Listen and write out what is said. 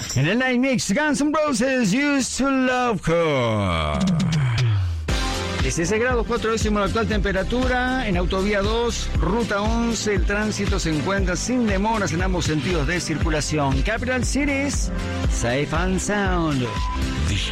En el Night Mix, Guns N' Roses, Used to Love Her. 16 grados 4 décimos la actual temperatura. En Autovía 2, Ruta 11, el tránsito se encuentra sin demoras en ambos sentidos de circulación. Capital Cities, safe and sound.